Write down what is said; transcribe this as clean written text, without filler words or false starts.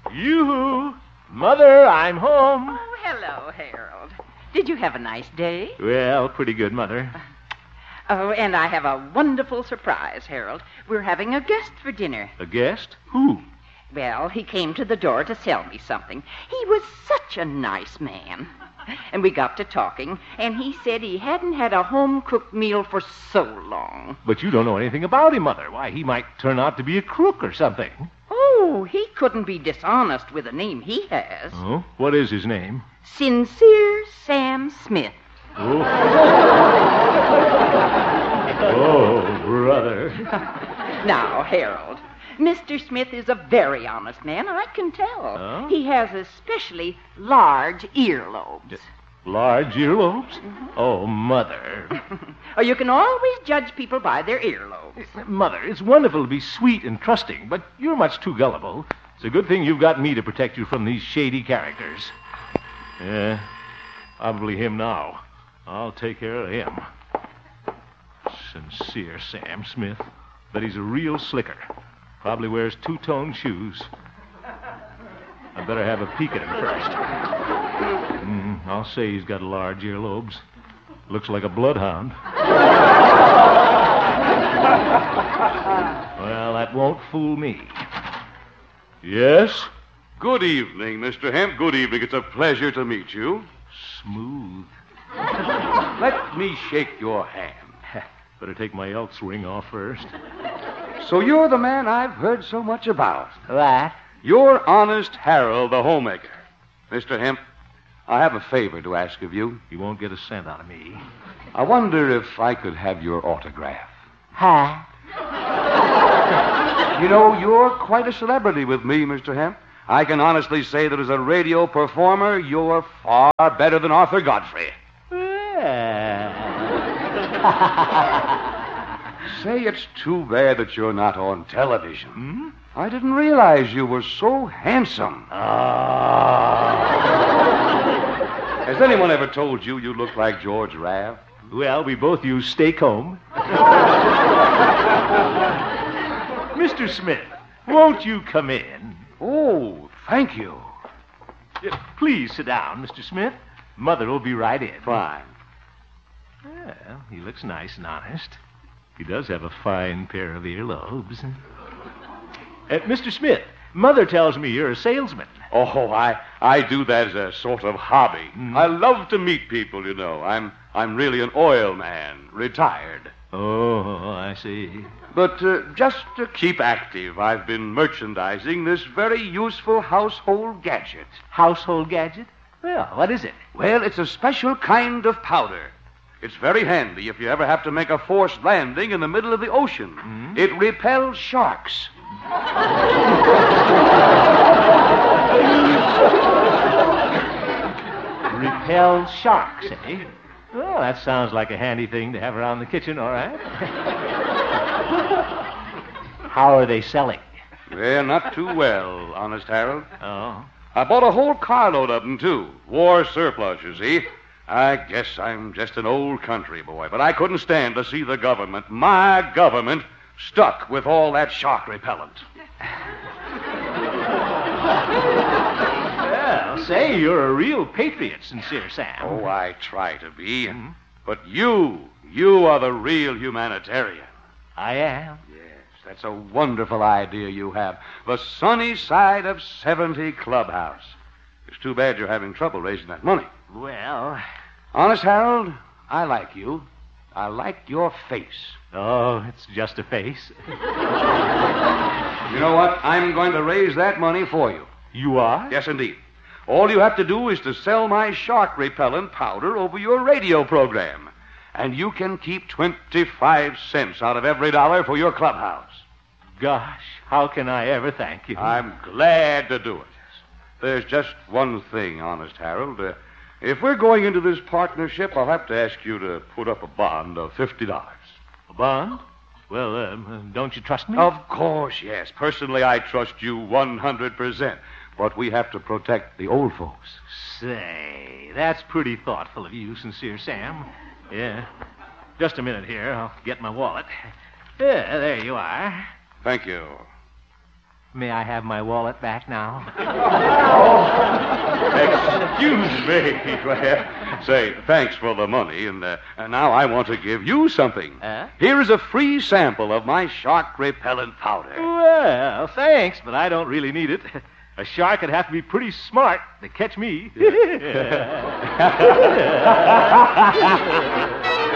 Yoo-hoo! Mother, I'm home. Oh, hello, Harold. Did you have a nice day? Well, pretty good, Mother. Oh, and I have a wonderful surprise, Harold. We're having a guest for dinner. A guest? Who? Well, he came to the door to sell me something. He was such a nice man. And we got to talking, and he said he hadn't had a home-cooked meal for so long. But you don't know anything about him, Mother. Why, he might turn out to be a crook or something. Oh, he couldn't be dishonest with the name he has. Oh? What is his name? Sincere Sam Smith. Oh. Oh, brother. Now, Harold, Mr. Smith is a very honest man, I can tell. Oh? He has especially large earlobes. Large earlobes? Oh, Mother. Oh, you can always judge people by their earlobes. Mother, it's wonderful to be sweet and trusting, but you're much too gullible. It's a good thing you've got me to protect you from these shady characters. Yeah, probably him now. I'll take care of him. Sincere Sam Smith. Bet he's a real slicker. Probably wears two-tone shoes. I better have a peek at him first. I'll say he's got large earlobes. Looks like a bloodhound. Well, that won't fool me. Yes? Good evening, Mr. Hemp. Good evening. It's a pleasure to meet you. Smooth. Let me shake your hand. Better take my Elks ring off first. So you're the man I've heard so much about. What? You're Honest Harold, the homemaker. Mr. Hemp, I have a favor to ask of you. You won't get a cent out of me. I wonder if I could have your autograph. Huh? You know, you're quite a celebrity with me, Mr. Hemp. I can honestly say that as a radio performer, you're far better than Arthur Godfrey. Say, it's too bad that you're not on television. I didn't realize you were so handsome. Has anyone ever told you you look like George Raft? Well, we both use Stay Comb. Mr. Smith, won't you come in? Oh, thank you. Please sit down, Mr. Smith. Mother will be right in. Fine. Well, he looks nice and honest. He does have a fine pair of earlobes. Mr. Smith, Mother tells me you're a salesman. Oh, I do that as a sort of hobby. I love to meet people, you know. I'm really an oil man, retired. Oh, I see. But just to keep active, I've been merchandising this very useful household gadget. Household gadget? Well, what is it? Well, it's a special kind of powder. It's very handy if you ever have to make a forced landing in the middle of the ocean. It repels sharks. Repels sharks, eh? Well, that sounds like a handy thing to have around the kitchen, all right. How are they selling? Well, not too well, Honest Harold. Oh. I bought a whole carload of them, too. War surplus, you see. I guess I'm just an old country boy, but I couldn't stand to see the government, my government, stuck with all that shark repellent. Well, say, you're a real patriot, Sincere Sam. Oh, I try to be. But you are the real humanitarian. I am. Yes, that's a wonderful idea you have. The sunny side of 70 Clubhouse. It's too bad you're having trouble raising that money. Well... Honest, Harold, I like you. I like your face. Oh, it's just a face. You know what? I'm going to raise that money for you. You are? Yes, indeed. All you have to do is to sell my shark repellent powder over your radio program. And you can keep 25 cents out of every dollar for your clubhouse. Gosh, how can I ever thank you? I'm glad to do it. There's just one thing, Honest Harold. If we're going into this partnership, I'll have to ask you to put up a bond of $50. A bond? Well, don't you trust me? Of course, yes. Personally, I trust you 100%. But we have to protect the old folks. Say, that's pretty thoughtful of you, Sincere Sam. Yeah. Just a minute here. I'll get my wallet. Yeah, there you are. Thank you. May I have my wallet back now? Excuse me. Say, thanks for the money, and now I want to give you something. Here is a free sample of my shark repellent powder. Well, thanks, but I don't really need it. A shark would have to be pretty smart to catch me.